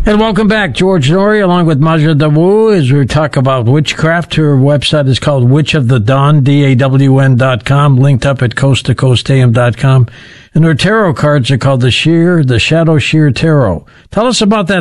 And welcome back, George Noory, along with Maja Dawu, as we talk about witchcraft. Her website is called Witch of the Dawn, DAWN.com, linked up at coasttocoastam.com. And her tarot cards are called the Shadow Sheer Tarot. Tell us about that